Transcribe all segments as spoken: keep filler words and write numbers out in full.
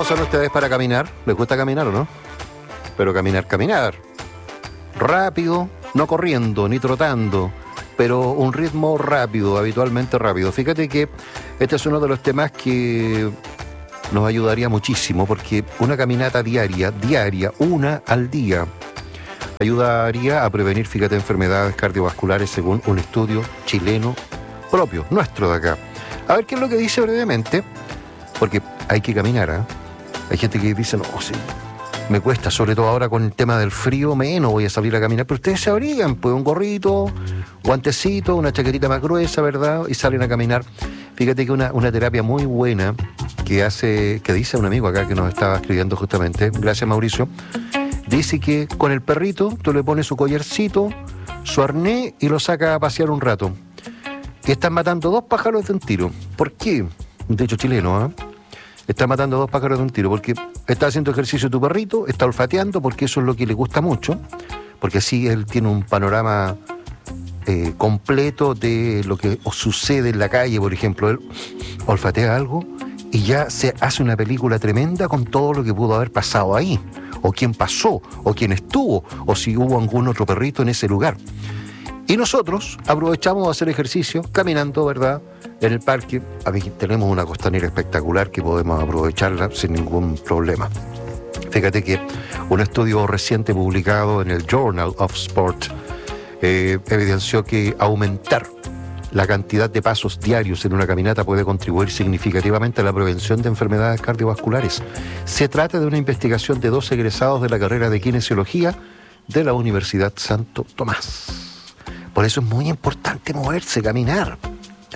¿Cómo son ustedes para caminar? ¿Les gusta caminar o no? Pero caminar, caminar. Rápido, no corriendo ni trotando, pero un ritmo rápido, habitualmente rápido. Fíjate que este es uno de los temas que nos ayudaría muchísimo, porque una caminata diaria, diaria, una al día, ayudaría a prevenir, fíjate, enfermedades cardiovasculares según un estudio chileno propio, nuestro de acá. A ver qué es lo que dice brevemente, porque hay que caminar, ¿eh? Hay gente que dice, no, sí, me cuesta, sobre todo ahora con el tema del frío, menos voy a salir a caminar, pero ustedes se abrigan, pues un gorrito, guantecito, una chaquetita más gruesa, ¿verdad? Y salen a caminar. Fíjate que una, una terapia muy buena que hace, que dice un amigo acá que nos estaba escribiendo justamente, gracias Mauricio, dice que con el perrito tú le pones su collarcito, su arnés y lo saca a pasear un rato. Y están matando dos pájaros de un tiro. ¿Por qué? De hecho chileno, ¿eh? Está matando dos pájaros de un tiro, porque está haciendo ejercicio tu perrito, está olfateando, porque eso es lo que le gusta mucho, porque así él tiene un panorama eh, completo de lo que sucede en la calle, por ejemplo. Él olfatea algo y ya se hace una película tremenda con todo lo que pudo haber pasado ahí, o quién pasó, o quién estuvo, o si hubo algún otro perrito en ese lugar. Y nosotros aprovechamos de hacer ejercicio caminando, ¿verdad?, en el parque. Aquí tenemos una costanera espectacular que podemos aprovecharla sin ningún problema. Fíjate que un estudio reciente publicado en el Journal of Sport eh, evidenció que aumentar la cantidad de pasos diarios en una caminata puede contribuir significativamente a la prevención de enfermedades cardiovasculares. Se trata de una investigación de dos egresados de la carrera de kinesiología de la Universidad Santo Tomás. Por eso es muy importante moverse, caminar. ¿Ya?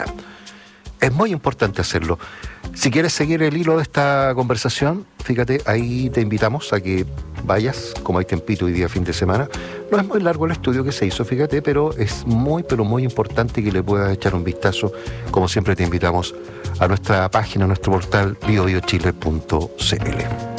Es muy importante hacerlo. Si quieres seguir el hilo de esta conversación, fíjate, ahí te invitamos a que vayas, como hay tempito hoy día, fin de semana. No es muy largo el estudio que se hizo, fíjate, pero es muy, pero muy importante que le puedas echar un vistazo. Como siempre te invitamos a nuestra página, a nuestro portal bio bio chile punto c l.